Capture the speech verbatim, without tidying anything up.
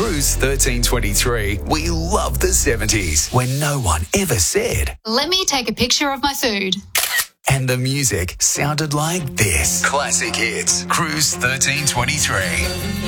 Cruise thirteen twenty-three, we love the seventies, when no one ever said. Let me take a picture of my food. And the music sounded like this. Classic hits. Cruise thirteen twenty-three.